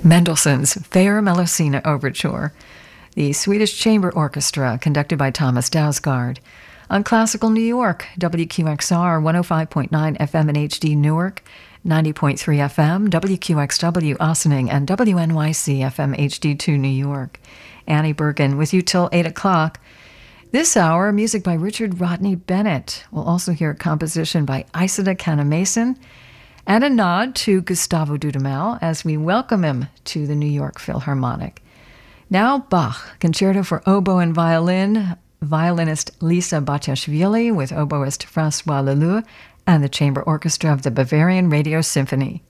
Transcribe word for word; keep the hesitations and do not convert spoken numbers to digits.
Mendelssohn's Fair Melusina Overture, the Swedish Chamber Orchestra, conducted by Thomas Dausgaard. On Classical New York, W Q X R one oh five point nine F M in H D Newark, ninety point three F M, W Q X W Ossining, and W N Y C F M H D two New York. Annie Bergen with you till eight o'clock. This hour, music by Richard Rodney Bennett. We'll also hear a composition by Isida Canna-Mason, and a nod to Gustavo Dudamel as we welcome him to the New York Philharmonic. Now Bach, Concerto for Oboe and Violin, violinist Lisa Batiashvili with oboist Francois Leleu and the Chamber Orchestra of the Bavarian Radio Symphony.